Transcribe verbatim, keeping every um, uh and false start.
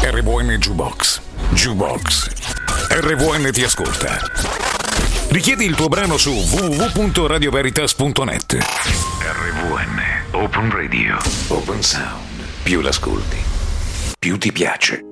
R V N Jukebox. Jukebox. R V N ti ascolta. Richiedi il tuo brano su w w w punto radio veritas punto net. R V N Open Radio. Open Sound. Più l'ascolti, più ti piace.